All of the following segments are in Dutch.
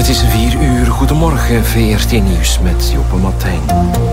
is 4:00. Goedemorgen, VRT Nieuws met Joppe Martijn.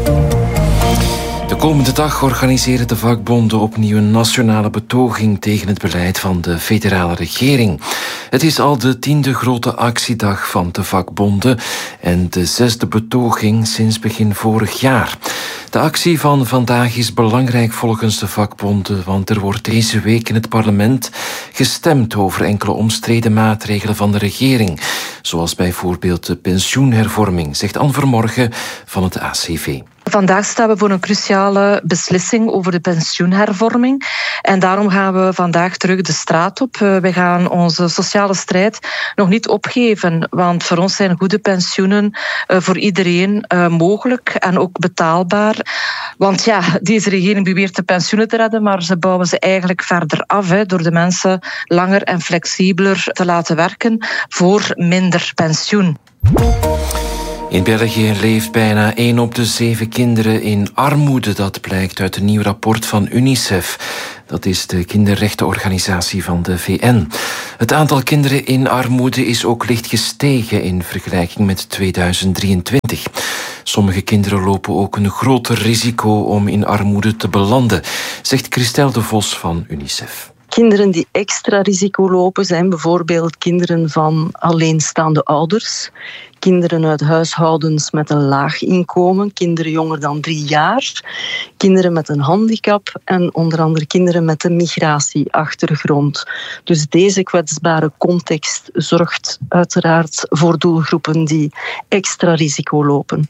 De komende dag organiseren de vakbonden opnieuw een nationale betoging tegen het beleid van de federale regering. Het is al de 10e grote actiedag van de vakbonden en de 6e betoging sinds begin vorig jaar. De actie van vandaag is belangrijk volgens de vakbonden, want er wordt deze week in het parlement gestemd over enkele omstreden maatregelen van de regering, zoals bijvoorbeeld de pensioenhervorming, zegt Anne Vermorgen van het ACV. Vandaag staan we voor een cruciale beslissing over de pensioenhervorming. En daarom gaan we vandaag terug de straat op. We gaan onze sociale strijd nog niet opgeven. Want voor ons zijn goede pensioenen voor iedereen mogelijk en ook betaalbaar. Want ja, deze regering beweert de pensioenen te redden, maar ze bouwen ze eigenlijk verder af door de mensen langer en flexibeler te laten werken voor minder pensioen. In België leeft bijna 1 op de 7 kinderen in armoede. Dat blijkt uit een nieuw rapport van UNICEF. Dat is de kinderrechtenorganisatie van de VN. Het aantal kinderen in armoede is ook licht gestegen in vergelijking met 2023. Sommige kinderen lopen ook een groter risico om in armoede te belanden, zegt Christelle de Vos van UNICEF. Kinderen die extra risico lopen zijn bijvoorbeeld kinderen van alleenstaande ouders, kinderen uit huishoudens met een laag inkomen, kinderen jonger dan 3 jaar, kinderen met een handicap en onder andere kinderen met een migratieachtergrond. Dus deze kwetsbare context zorgt uiteraard voor doelgroepen die extra risico lopen.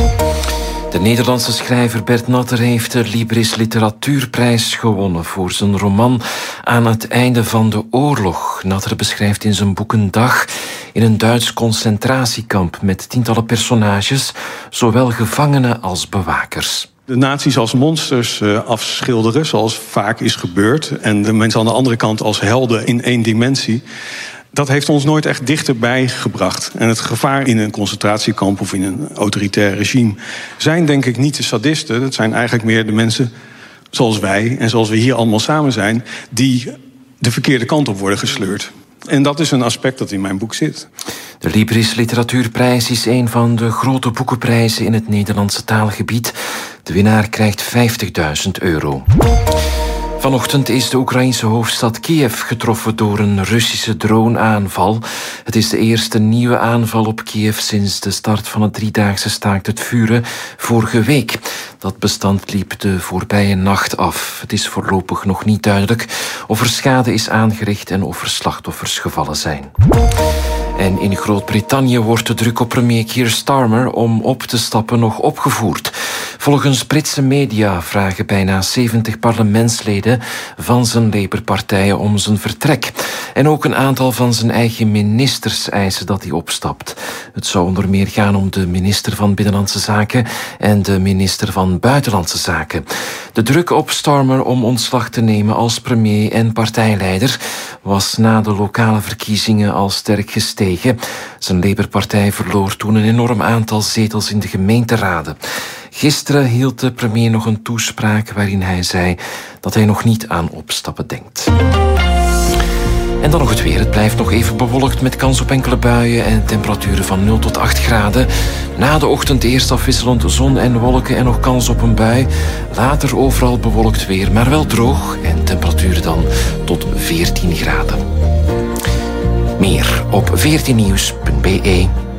De Nederlandse schrijver Bert Natter heeft de Libris Literatuurprijs gewonnen voor zijn roman Aan het einde van de oorlog. Natter beschrijft in zijn boek een dag in een Duits concentratiekamp met tientallen personages, zowel gevangenen als bewakers. De nazi's als monsters afschilderen, zoals vaak is gebeurd, en de mensen aan de andere kant als helden in 1 dimensie. Dat heeft ons nooit echt dichterbij gebracht. En het gevaar in een concentratiekamp of in een autoritair regime zijn denk ik niet de sadisten. Dat zijn eigenlijk meer de mensen zoals wij en zoals we hier allemaal samen zijn, die de verkeerde kant op worden gesleurd. En dat is een aspect dat in mijn boek zit. De Libris Literatuurprijs is een van de grote boekenprijzen in het Nederlandse taalgebied. De winnaar krijgt €50.000. Vanochtend is de Oekraïnse hoofdstad Kiev getroffen door een Russische droneaanval. Het is de eerste nieuwe aanval op Kiev sinds de start van het 3-daagse staakt het vuren vorige week. Dat bestand liep de voorbije nacht af. Het is voorlopig nog niet duidelijk of er schade is aangericht en of er slachtoffers gevallen zijn. En in Groot-Brittannië wordt de druk op premier Keir Starmer om op te stappen nog opgevoerd. Volgens Britse media vragen bijna 70 parlementsleden van zijn Labour-partij om zijn vertrek. En ook een aantal van zijn eigen ministers eisen dat hij opstapt. Het zou onder meer gaan om de minister van Binnenlandse Zaken en de minister van Buitenlandse Zaken. De druk op Starmer om ontslag te nemen als premier en partijleider was na de lokale verkiezingen al sterk gestegen. Zijn Labour-partij verloor toen een enorm aantal zetels in de gemeenteraden. Gisteren hield de premier nog een toespraak waarin hij zei dat hij nog niet aan opstappen denkt. En dan nog het weer. Het blijft nog even bewolkt met kans op enkele buien en temperaturen van 0 tot 8 graden. Na de ochtend eerst afwisselend zon en wolken en nog kans op een bui. Later overal bewolkt weer, maar wel droog en temperaturen dan tot 14 graden. Meer op 14nieuws.be.